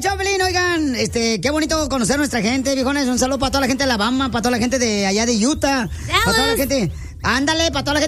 Choplin, oigan, qué bonito conocer a nuestra gente, viejones. Un saludo para toda la gente de Alabama, para toda la gente de allá de Utah, para toda la gente, ándale, para toda la gente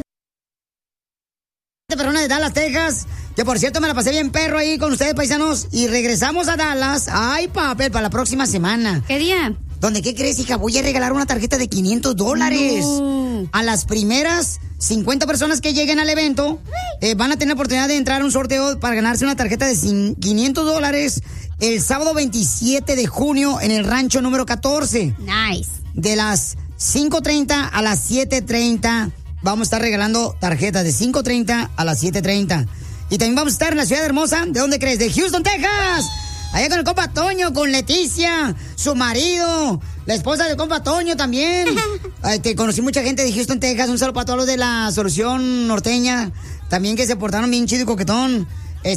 de personas de Dallas, Texas. Que por cierto me la pasé bien perro ahí con ustedes, paisanos. Y regresamos a Dallas. Ay, papel, para la próxima semana. ¿Qué día? ¿Dónde qué crees, hija? Voy a regalar una tarjeta de $500. No. A las primeras 50 personas que lleguen al evento van a tener la oportunidad de entrar a un sorteo para ganarse una tarjeta de $500 el sábado 27 de junio en el rancho número 14. Nice. De las 5:30 a las 7:30 vamos a estar regalando tarjetas de 5:30 a las 7:30. Y también vamos a estar en la ciudad hermosa. ¿De dónde crees? De Houston, Texas. Allá con el compa Toño, con Leticia, su marido, la esposa del compa Toño también. Conocí mucha gente de Houston, Texas. Un saludo para todos los de la Solución Norteña. También que se portaron bien chido y coquetón.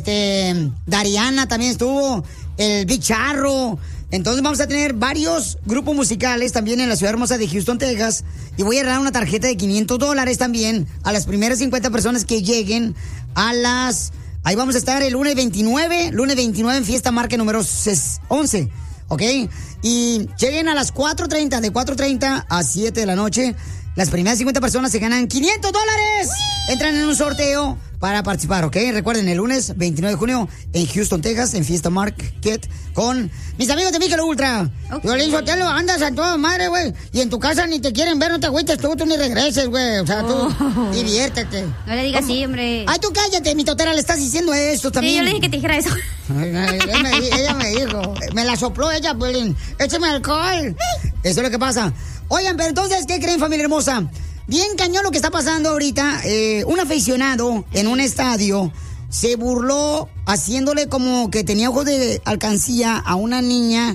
Dariana también estuvo. El Big Charro. Entonces vamos a tener varios grupos musicales también en la ciudad hermosa de Houston, Texas. Y voy a regalar una tarjeta de $500 también a las primeras 50 personas que lleguen a las... Ahí vamos a estar el lunes 29 en Fiesta Market número 11, ¿ok? Y lleguen a las 4:30, de 4:30 a 7 de la noche. Las primeras 50 personas se ganan $500. Entran en un sorteo para participar, ¿ok? Recuerden, el lunes 29 de junio en Houston, Texas, en Fiesta Market, con mis amigos de Michelob Ultra. Yo le digo, lo andas a toda madre, güey. Y en tu casa ni te quieren ver, no te agüites tú ni regreses, güey. O sea, tú diviértete. No le digas así, hombre. Ay, tú cállate, mi totera, le estás diciendo esto también. Sí, yo le dije que te dijera eso. Ella me dijo, me la sopló ella, Pelín. Échame alcohol. Eso es lo que pasa. Oigan, pero entonces, ¿qué creen, familia hermosa? Bien cañón lo que está pasando ahorita. Un aficionado en un estadio se burló haciéndole como que tenía ojos de alcancía a una niña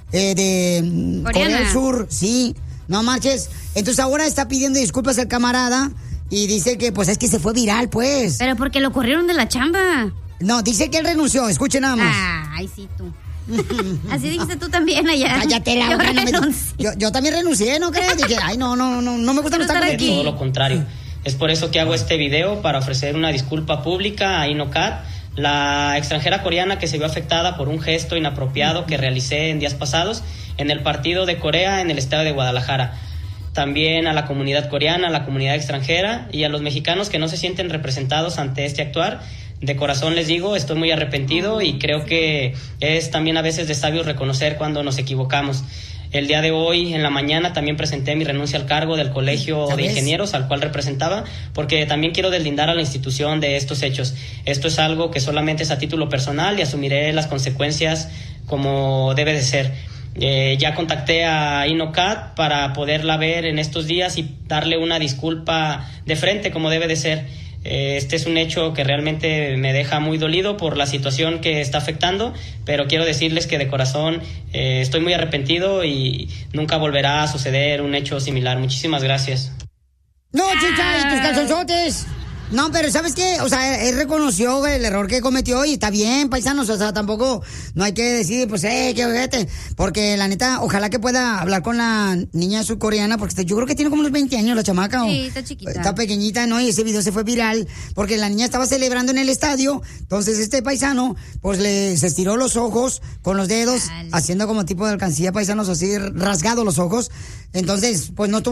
de Corea del Sur. Sí, no marches. Entonces ahora está pidiendo disculpas al camarada y dice que pues es que se fue viral, pues. Pero porque lo corrieron de la chamba. No, dice que él renunció. Escuchen nada más. Ay, sí, tú. Así dijiste tú también allá. Cállate la boca. Yo también renuncié, ¿no crees? Dije, ay, no me gusta no estar aquí. Todo lo contrario. Es por eso que hago este video, para ofrecer una disculpa pública a Inokat, la extranjera coreana que se vio afectada por un gesto inapropiado que realicé en días pasados en el partido de Corea en el estado de Guadalajara. También a la comunidad coreana, a la comunidad extranjera y a los mexicanos que no se sienten representados ante este actuar. De corazón les digo, estoy muy arrepentido y creo que es también a veces de sabios reconocer cuando nos equivocamos. El día de hoy, en la mañana, también presenté mi renuncia al cargo del Colegio de Ingenieros, al cual representaba, porque también quiero deslindar a la institución de estos hechos. Esto es algo que solamente es a título personal y asumiré las consecuencias como debe de ser. Ya contacté a Inokat para poderla ver en estos días y darle una disculpa de frente como debe de ser. Este es un hecho que realmente me deja muy dolido por la situación que está afectando, pero quiero decirles que de corazón estoy muy arrepentido y nunca volverá a suceder un hecho similar. Muchísimas gracias. No, chicha, y tus calzonzotes. No, pero ¿sabes qué? O sea, él reconoció el error que cometió y está bien, paisanos. O sea, tampoco no hay que decir, pues, qué ojete. Porque la neta, ojalá que pueda hablar con la niña surcoreana, porque yo creo que tiene como unos 20 años la chamaca. Sí, está chiquita. Está pequeñita, ¿no? Y ese video se fue viral porque la niña estaba celebrando en el estadio. Entonces este paisano, pues, se estiró los ojos con los dedos, haciendo como tipo de alcancía, paisanos, así rasgado los ojos. Entonces, pues, no tuvo